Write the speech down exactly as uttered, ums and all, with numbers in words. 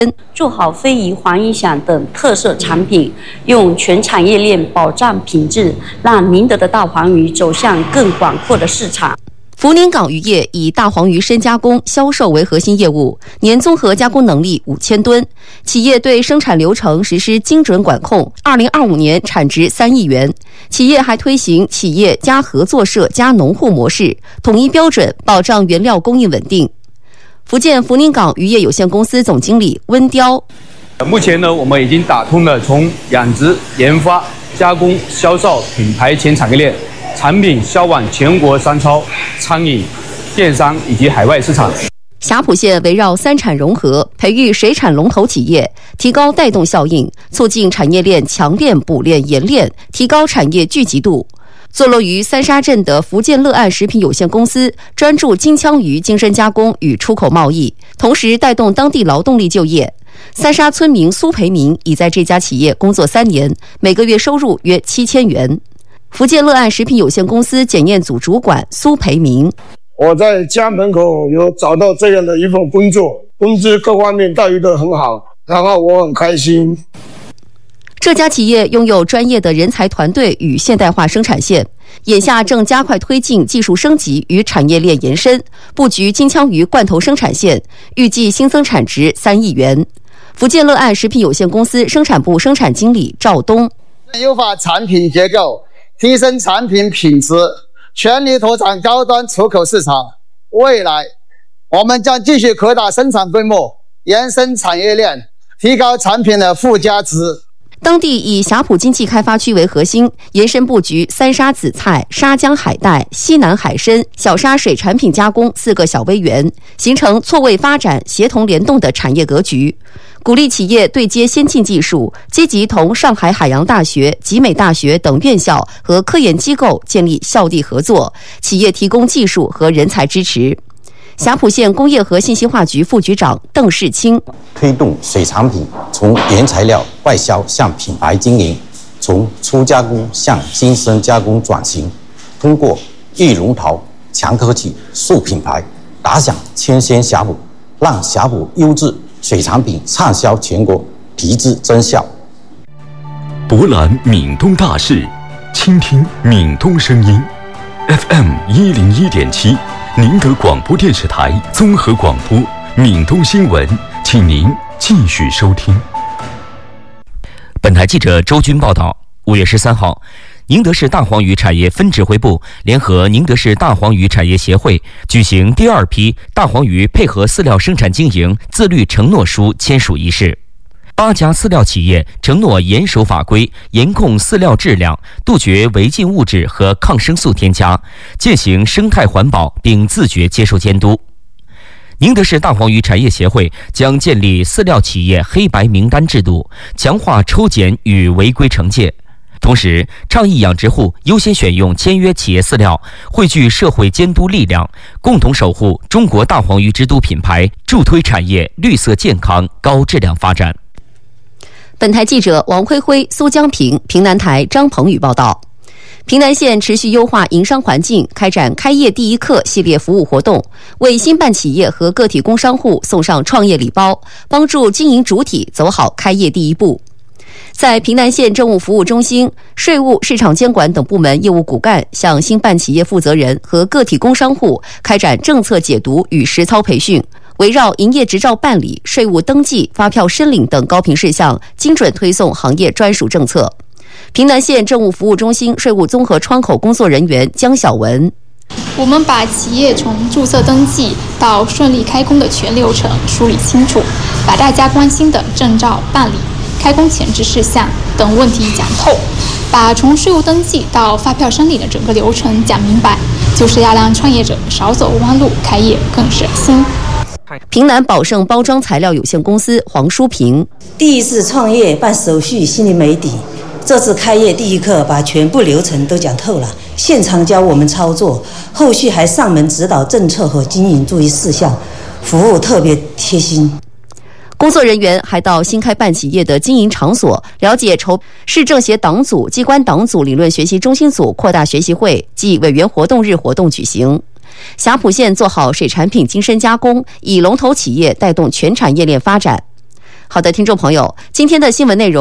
做好非遗黄音响等特色产品，用全产业链保障品质，让宁德的大黄鱼走向更广阔的市场。 福宁港渔业以大黄鱼深加工、销售为核心业务，年综合加工能力五千吨。企业对生产流程实施精准管控，二零二五年产值三亿元。企业还推行企业加合作社加农户模式，统一标准，保障原料供应稳定。福建福宁港渔业有限公司总经理温雕， 目前呢，我们已经打通了从养殖、研发、加工、销售、品牌全产业链。产品销往全国商超、餐饮、电商以及海外市场。 霞浦县围绕三产融合，培育水产龙头企业，提高带动效应，促进产业链强链、补链、延链，提高产业聚集度。坐落于三沙镇的福建乐岸食品有限公司专注金枪鱼精深加工与出口贸易，同时带动当地劳动力就业。三沙村民苏培明已在这家企业工作三年，每个月收入约七千元。福建乐岸食品有限公司检验组主管苏培明， 我在家门口有找到这样的一份工作，工资各方面待遇都很好，然后我很开心。 这家企业拥有专业的人才团队与现代化生产线，眼下正加快推进技术升级与产业链延伸，布局金枪鱼罐头生产线，预计新增产值三亿元。福建乐岸食品有限公司生产部生产经理赵东， 优化产品结构，提升产品品质，全力拓展高端出口市场。未来，我们将继续扩大生产规模，延伸产业链，提高产品的附加值。 当地以霞浦经济开发区为核心，延伸布局三沙紫菜、沙江海带、西南海参、小沙水产品加工四个小微园，形成错位发展、协同联动的产业格局。鼓励企业对接先进技术，积极同上海海洋大学、集美大学等院校和科研机构建立校地合作，企业提供技术和人才支持。霞浦县工业和信息化局副局长邓世清， 推动水产品从原材料外销向品牌经营，从初加工向精深加工转型，通过玉龙桃、强科技、树品牌打响千仙霞浦，让霞浦优质水产品畅销全国，提质增效。 博览闽东大事，倾听闽东声音 ，F M 一零一点七。宁德广播电视台综合广播闽东新闻，请您继续收听。 本台记者周军报道，五月十三号，宁德市大黄鱼产业分指挥部联合宁德市大黄鱼产业协会举行第二批大黄鱼配合饲料生产经营自律承诺书签署仪式。八家饲料企业承诺严守法规，严控饲料质量，杜绝违禁物质和抗生素添加，践行生态环保，并自觉接受监督。宁德市大黄鱼产业协会将建立饲料企业黑白名单制度，强化抽检与违规惩戒。同时，倡议养殖户优先选用签约企业饲料，汇聚社会监督力量，共同守护中国大黄鱼之都品牌，助推产业绿色健康、高质量发展。 本台记者王辉辉、苏江平、平南台张鹏宇报道。平南县持续优化营商环境，开展开业第一课系列服务活动，为新办企业和个体工商户送上创业礼包，帮助经营主体走好开业第一步。在平南县政务服务中心，税务、市场监管等部门业务骨干向新办企业负责人和个体工商户开展政策解读与实操培训，围绕营业执照办理、税务登记、发票申领等高频事项，精准推送行业专属政策。平南县政务服务中心税务综合窗口工作人员江晓文， 我们把企业从注册登记到顺利开工的全流程梳理清楚，把大家关心的证照办理、开工前置事项等问题讲透，把从税务登记到发票申领的整个流程讲明白，就是要让创业者少走弯路，开业更省心。 平南宝盛包装材料有限公司黄淑平， 第一次创业办手续心里没底，这次开业第一课把全部流程都讲透了，现场教我们操作，后续还上门指导政策和经营注意事项，服务特别贴心。 工作人员还到新开办企业的经营场所了解筹市政协党组、机关党组理论学习中心组扩大学习会暨委员活动日活动举行。霞浦县做好水产品精深加工，以龙头企业带动全产业链发展。 好的，听众朋友，今天的新闻内容。